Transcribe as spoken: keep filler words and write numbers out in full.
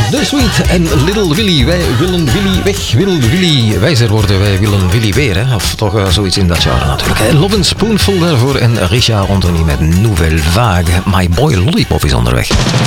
The Sweet en Little Willy. Wij willen Willy weg, wil Willy wijzer worden. Wij willen Willy weer, hè? Of toch uh, zoiets in dat jaar natuurlijk. Hè? Love and Spoonful daarvoor en Richard Anthony met Nouvelle Vague. My Boy Lollipop is onderweg.